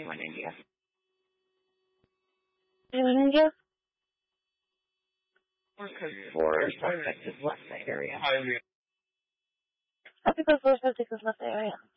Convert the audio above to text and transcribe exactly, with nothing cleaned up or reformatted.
twenty-one India. twenty-one India? Or code four, suspect has left the area. I think the four suspect has left the area.